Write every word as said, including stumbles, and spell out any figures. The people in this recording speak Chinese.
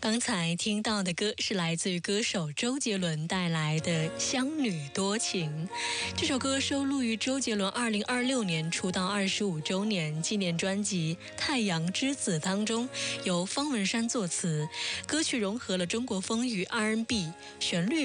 刚才听到的歌是来自于歌手周杰伦带来的《乡女多情》。这首歌收录于周杰伦二零二六年出道二十五周年纪念专辑《太阳之子》当中，由方文山作词，歌曲融合了中国风与 R and B， 旋律